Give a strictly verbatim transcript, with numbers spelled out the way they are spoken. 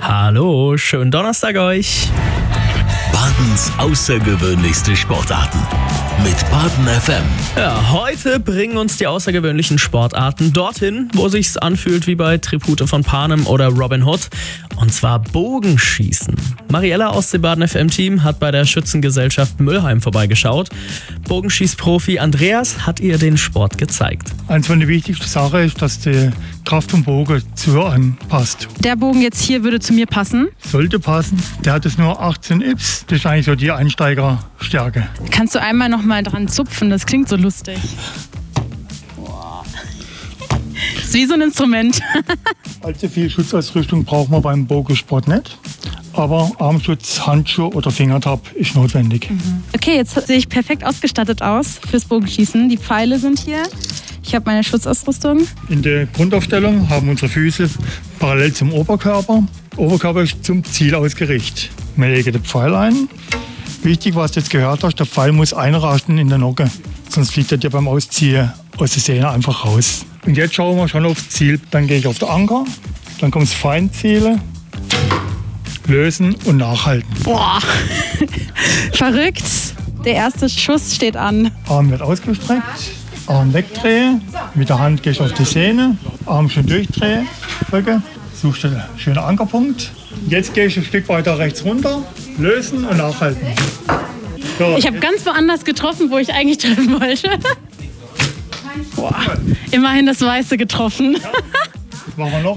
Hallo, schönen Donnerstag euch. Badens außergewöhnlichste Sportarten mit Baden F M. Ja, heute bringen uns die außergewöhnlichen Sportarten dorthin, wo sich's anfühlt wie bei Tribute von Panem oder Robin Hood. Und zwar Bogenschießen. Mariella aus dem Baden F M-Team hat bei der Schützengesellschaft Müllheim vorbeigeschaut. Bogenschießprofi Andreas hat ihr den Sport gezeigt. Eins von den wichtigsten Sachen ist, dass die Kraft vom Bogen zu einem passt. Der Bogen jetzt hier würde zu mir passen. Sollte passen. Der hat jetzt nur achtzehn Ips. Das ist eigentlich so die Einsteigerstärke. Kannst du einmal noch mal dran zupfen? Das klingt so lustig. Das ist wie so ein Instrument. Allzu viel Schutzausrüstung braucht man beim Bogensport nicht. Aber Armschutz, Handschuhe oder Fingertab ist notwendig. Okay, jetzt sehe ich perfekt ausgestattet aus fürs Bogenschießen. Die Pfeile sind hier. Ich habe meine Schutzausrüstung. In der Grundaufstellung haben unsere Füße parallel zum Oberkörper. Oberkörper ist zum Ziel ausgerichtet. Wir legen den Pfeil ein. Wichtig, was du jetzt gehört hast, der Pfeil muss einrasten in der Nocke. Sonst fliegt er dir beim Ausziehen aus der Sehne einfach raus. Und jetzt schauen wir schon aufs Ziel. Dann gehe ich auf den Anker. Dann kommt das Feindziele. Lösen und nachhalten. Boah, verrückt. Der erste Schuss steht an. Arm wird ausgestreckt. Arm wegdrehen. Mit der Hand gehe ich auf die Sehne. Arm schön durchdrehen. Drücke. Suchst du einen schönen Ankerpunkt. Jetzt gehe ich ein Stück weiter rechts runter. Lösen und nachhalten. So. Ich habe ganz woanders getroffen, wo ich eigentlich treffen wollte. Boah, immerhin das Weiße getroffen. Das machen wir noch.